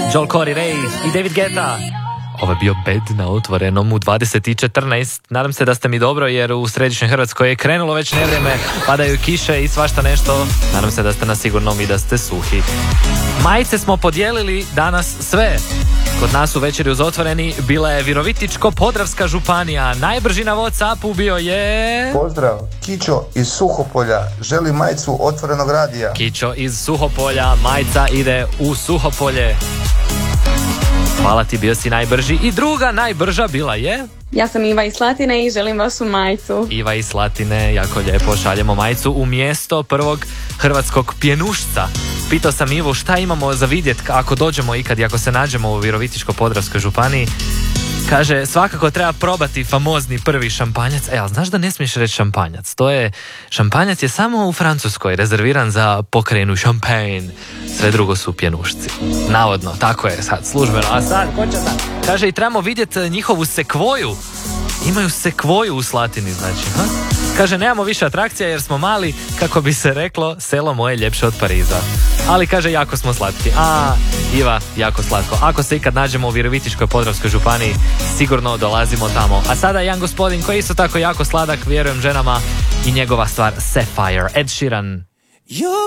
Joel Corey Ray i David Guetta. Ovo je bio Bed na otvorenom u 20:14. Nadam se da ste mi dobro, jer u središnjoj Hrvatskoj je krenulo već nevrijeme, padaju kiše i svašta nešto. Nadam se da ste na sigurnom i da ste suhi. Majice smo podijelili danas sve. Kod nas u Večeri uz otvoreni bila je Virovitičko-Podravska županija. Najbrži na WhatsAppu bio je... Pozdrav, Kićo iz Suhopolja, želi majicu Otvorenog radija. Kićo iz Suhopolja, majica ide u Suhopolje. Hvala ti, bio si najbrži. I druga najbrža bila je... Ja sam Iva iz Slatine i želim vašu majicu. Iva iz Slatine, jako lijepo, šaljemo majicu u mjesto prvog hrvatskog pjenušca. Pitao sam Ivu šta imamo za vidjet ako dođemo ikad i ako se nađemo u Virovitičko-Podravskoj županiji. Kaže, svakako treba probati famozni prvi šampanjac. Ali znaš da ne smiješ reći šampanjac? Šampanjac je samo u Francuskoj rezerviran za pokrajinu Champagne. Sve drugo su pjenušci. Navodno, tako je sad službeno. A sad, ko će sad? Kaže, i trebamo vidjeti njihovu sekvoju. Imaju sekvoju u Slatini, znači. Ha? Kaže, nemamo više atrakcija jer smo mali, kako bi se reklo, selo moje ljepše od Pariza. Ali kaže, jako smo slatki. Iva, jako slatko. Ako se ikad nađemo u Virovitičkoj-Podravskoj županiji, sigurno dolazimo tamo. A sada jedan gospodin koji je isto tako jako sladak, vjerujem ženama, i njegova stvar Sapphire, Ed Sheeran. You